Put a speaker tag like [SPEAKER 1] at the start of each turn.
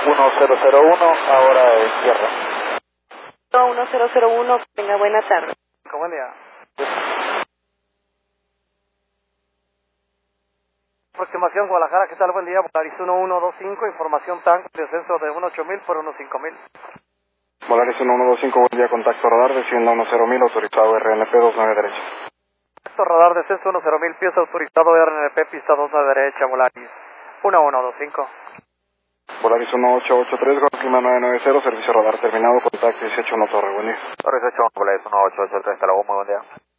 [SPEAKER 1] 1001, ahora es tierra.
[SPEAKER 2] 1001, tenga buena tarde.
[SPEAKER 3] Buen día. Aproximación Guadalajara, ¿qué tal? Buen día. Volaris 1125, información tanque, descenso de 18000 por 15000.
[SPEAKER 1] Volaris 1125, buen día, contacto radar, descienda 10.000, autorizado RNP 29 derecha.
[SPEAKER 3] Contacto radar, descenso 10000, pies autorizado RNP, pista 29 derecha, Volaris 1125.
[SPEAKER 1] Volaris 1883, Golf Lima 990, servicio radar terminado, contacto 18 Torre, buen día.
[SPEAKER 4] Torre 18, Volaris 1883, hasta luego, muy buen día.